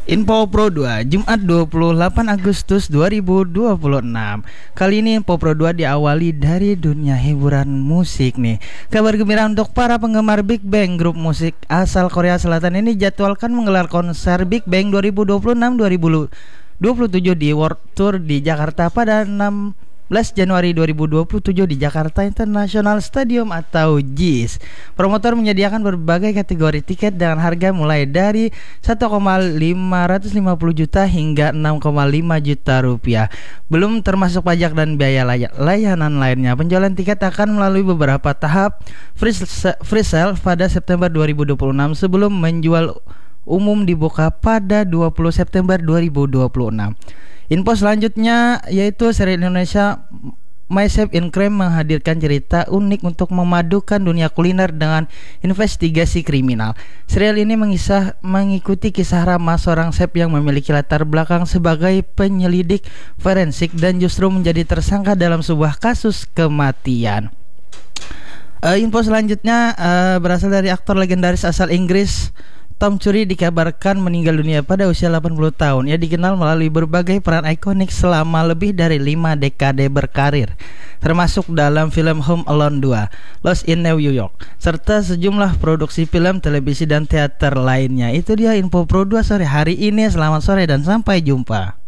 Info Pro 2, Jumat 28 Agustus 2026. Kali ini Info Pro 2 diawali dari dunia hiburan musik nih. Kabar gembira untuk para penggemar Big Bang. Grup musik asal Korea Selatan ini jadwalkan menggelar konser Big Bang 2026-2027 di World Tour di Jakarta pada 16 Januari 2027 di Jakarta International Stadium atau JIS. Promotor menyediakan berbagai kategori tiket dengan harga mulai dari 1,550 juta hingga 6,5 juta rupiah. Belum termasuk pajak dan biaya layanan lainnya. Penjualan tiket akan melalui beberapa tahap free sale pada September 2026 sebelum menjual umum dibuka pada 20 September 2026. Info selanjutnya yaitu serial Indonesia My Chef in Crime menghadirkan cerita unik untuk memadukan dunia kuliner dengan investigasi kriminal. Serial ini mengikuti kisah Rama, seorang chef yang memiliki latar belakang sebagai penyelidik forensik dan justru menjadi tersangka dalam sebuah kasus kematian. Info selanjutnya berasal dari aktor legendaris asal Inggris Tom Curry dikabarkan meninggal dunia pada usia 80 tahun. Ia dikenal melalui berbagai peran ikonik selama lebih dari 5 dekade berkarir, termasuk dalam film Home Alone 2, Lost in New York, serta sejumlah produksi film, televisi, dan teater lainnya. Itu dia Info Pro 2 sore hari ini. Selamat sore dan sampai jumpa.